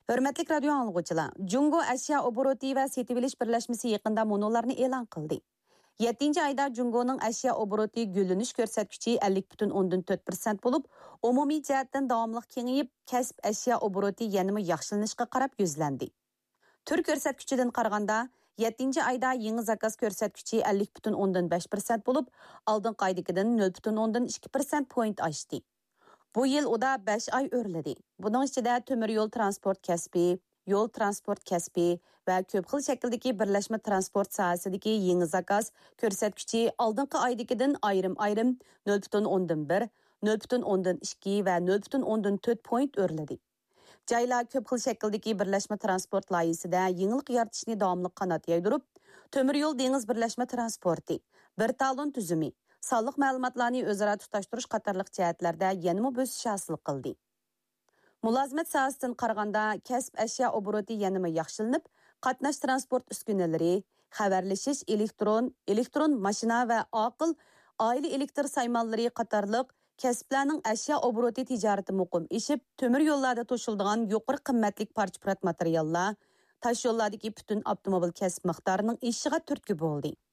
Hürmetlik radyo anlıqçılar, Jungo Asya Oboroti ve Setiviliş Birleşmesi yakında monolarını elan kıldı. 7. ayda Jungo'nun Asya Oboroti gülünüş görsətküçü 50,4% bolup, umumi cihetten davamlıq kengiyip, kasb Asya Oboroti yanımı yaxşılanışqa qarab yüzlendi. Tür görsətküçüden qaraganda, 7. ayda yeni zakaz görsətküçü 50,5% bolup, aldın qaydıkıdan 0,2% point açtı. Bu yıl o da 5 ay örledi. Bunun içinde tömür yol transport kəsbi, yol transport kəsbi ve köp xil şekildeki birleşme transport sahasındaki yeni zakaz görsətküçü aldınqı aydıkıdan ayrım 0,1, 0,2 ve 0,4 point örledi. Cayla köp xil şekildeki birleşme transport layihasida yenilik yaratışını davamlı kanat yaydurup, tömür yol deniz birleşme transporti, bir talon tüzümü, sağlık məlumatlarını özara tutaştırış qatarlıq cihetlerde yenimi bösüş hasıl qıldı. Mulazimet sahasından qaraganda kasb əşya oboroti yenimi yaxşılanıp, qatnaş transport üsküneleri, xabarlashish elektron mashina ve aqıl aile elektr saymalları qatarlıq kasblarning əşya oboroti ticareti muqim işib, tömür yollarda toşulduğan yuqori qimmatlik parça materiallar, taş yollardaki bütün avtomobil kasb miqdarining ishiga turtki bo'ldi.